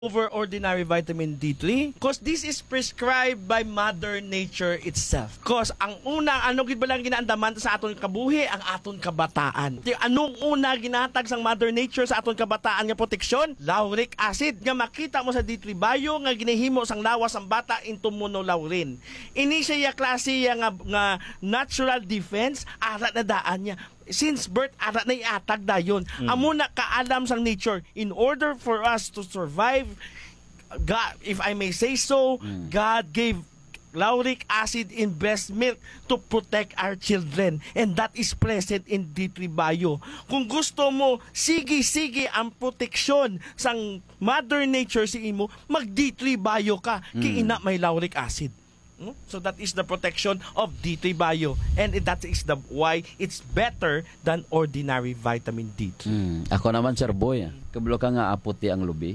over ordinary vitamin D3? Because this is prescribed by Mother Nature itself. Because ang una, ano gid ba lang ginaandaman sa aton kabuhi, ang aton kabataan. Anong una ginatag sang Mother Nature sa aton kabataan nga proteksyon? Lauric acid. Nga makita mo sa D3 Bio nga ginahimo sang lawas ang bata into monolaurin. Ini siya klase nga natural defense, ara na daan niya. Since birth, ara na iatag dayon. Amo na kaalam sang nature. In order for us to survive, God, if I may say so, God gave lauric acid in breast milk to protect our children. And that is present in D3 Bio. Kung gusto mo, sige ang proteksyon sang Mother Nature si imo, mag D3 Bio ka. Kiina may lauric acid. So that is the protection of D3 Bio, and that is the why it's better than ordinary vitamin D3. Ako naman, Sir Boy, kablo ka nga aputi ang lubi.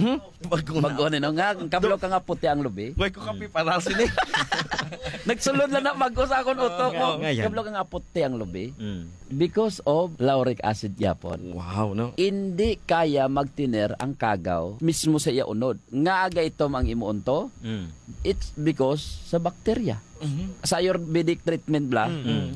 Mag-on nga, kablo ka nga puti ang lubi. Why ko kapi para sini? Nagsulod lang na mag-o sa akong utok ko. Kablo ka nga puti ang lubi. Because of lauric acid yapon. Wow, no? Hindi kaya magtiner ang kagaw mismo sa iya unod. Nga aga itom ang imuunto. It's because sa bacteria. Sa Ayurvedic treatment bla,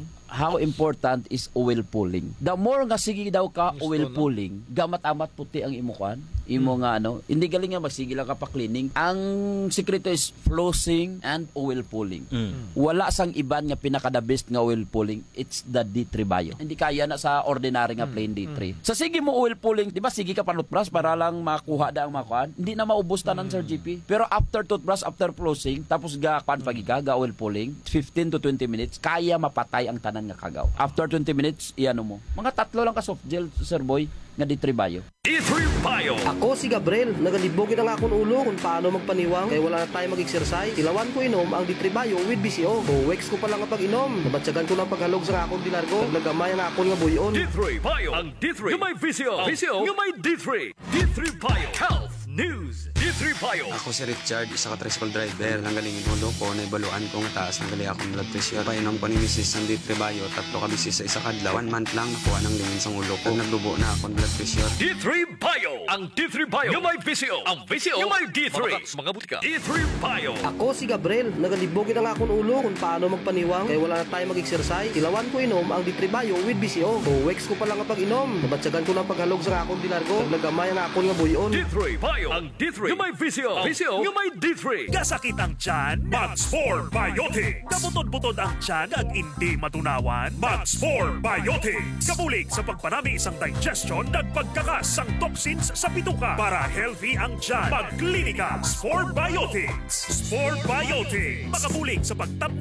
how important is oil pulling. The more nga sige daw ka oil pulling, gamat-amat puti ang imukan. Imo nga hindi galing nga magsige lang ka pa cleaning. Ang sikreto is flossing and oil pulling. Wala sang iban nga pinaka-the best nga oil pulling. It's the D3 Bio. Hindi kaya na sa ordinary nga plain D3. Sa sige mo oil pulling, di ba sige ka pa toothbrush para lang makuha da ang makuan. Hindi na maubos tanan Sir GP. Pero after toothbrush, after flossing, tapos ga oil pulling, 15 to 20 minutes, kaya mapatay ang tanan nga kagaw. After 20 minutes, iano mo. Mga 3 lang ka soft gel, Sir Boy, nga D3 Bio. D3 Bio. Ako si Gabriel, nagalibogin ang akong ulo kung paano magpaniwang kaya wala na tayo mag-exercise. Ilawan ko inom ang D3 Bio with BCO. Weeks ko pa lang ang pag-inom. Nabatsagan ko lang paghalog sa akong dilargo. Naglagamay ang akong nga buyon. D3 Bio. Ang D3 yung may VCO. VCO yung may D3. D3 Bio. Health News. D3 Bio. Ako si Richard, isa ka tricycle driver. Nanggalingin ulo ko, naibaluan ko nga taas ng gali akong blood pressure. Painom ko ni Mrs. ng D3 Bio, 3 ka bisis sa isa kadlaw. 1 month lang nakuha ng lingin sa ulo ko. Naglubo na akong blood pressure. D3 Bio. Ang D3 Bio yung may VCO. Ang VCO yung may D3. Mga butika. D3 Bio. Ako si Gabriel, nagalibogin ang akong ulo kung paano magpaniwang kaya wala na tayo mag-exercise. Ilawan ko inom ang D3 Bio with BCO. Weeks ko pa lang ang pag-inom. Nabatsagan ko lang paghalog sa akong dilargo. Naglagamay ang akong nga buyon. D3 Bio. Ang D3 yung may VCO. VCO yung may D3. Kasakit ang tiyan, Max4 Biotics. Kabutod-butod ang tiyan at hindi matunawan, Max4 Biotics. Kabulig sa pagpanami isang digestion at pagkakas ang toxins sa bituka para healthy ang tiyan. Pagklinika, Sport Biotics. Sport Biotics. Makabulig sa pagtap